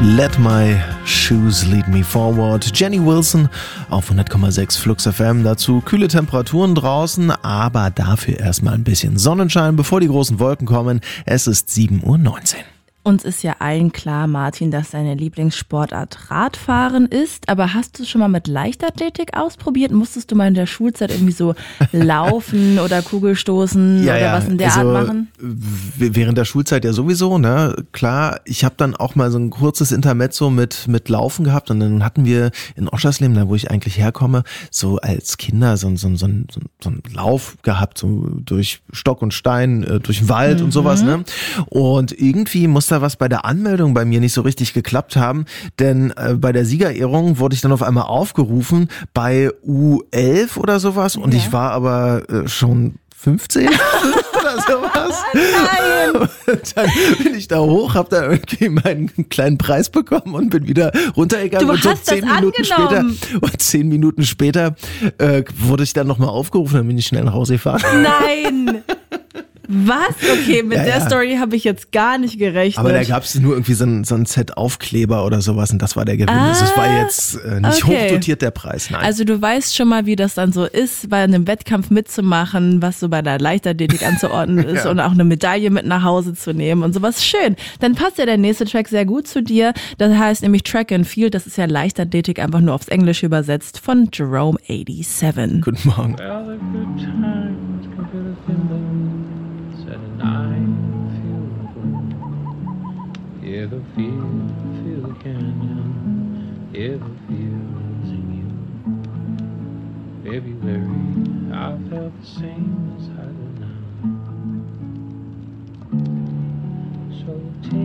Let My Shoes Lead Me Forward. Jenny Wilson auf 100,6 Flux FM. Dazu kühle Temperaturen draußen, aber dafür erstmal ein bisschen Sonnenschein, bevor die großen Wolken kommen. Es ist 7:19 Uhr. Uns ist ja allen klar, Martin, dass deine Lieblingssportart Radfahren ist. Aber hast du schon mal mit Leichtathletik ausprobiert? Musstest du mal in der Schulzeit irgendwie so laufen oder Kugelstoßen oder was in der Art machen? Während der Schulzeit ja sowieso, ne? Klar, ich habe dann auch mal so ein kurzes Intermezzo mit Laufen gehabt und dann hatten wir in Oschersleben, da wo ich eigentlich herkomme, so als Kinder so einen Lauf gehabt, so durch Stock und Stein, durch den Wald und sowas, ne? Und irgendwie musste was bei der Anmeldung bei mir nicht so richtig geklappt haben, denn bei der Siegerehrung wurde ich dann auf einmal aufgerufen bei U11 oder sowas und ich war aber schon 15 oder sowas. Nein! Und dann bin ich da hoch, hab da irgendwie meinen kleinen Preis bekommen und bin wieder runtergegangen. Du und so hast das angenommen. 10 Minuten später wurde ich dann nochmal aufgerufen, dann bin ich schnell nach Hause gefahren. Nein! Was? Okay, mit der Story habe ich jetzt gar nicht gerechnet. Aber da gab es nur irgendwie so ein Set Aufkleber oder sowas und das war der Gewinn. Also es war jetzt nicht hochdotiert der Preis, nein. Also du weißt schon mal, wie das dann so ist, bei einem Wettkampf mitzumachen, was so bei der Leichtathletik anzuordnen ist und auch eine Medaille mit nach Hause zu nehmen und sowas. Schön. Dann passt ja der nächste Track sehr gut zu dir. Das heißt nämlich Track and Field, das ist ja Leichtathletik, einfach nur aufs Englische übersetzt, von Jerome 87. Guten Morgen. Well, the good times can fill a thimble, said I feel the hear the feel the canyon, hear the fields in you. February, I felt the same as I do now. So take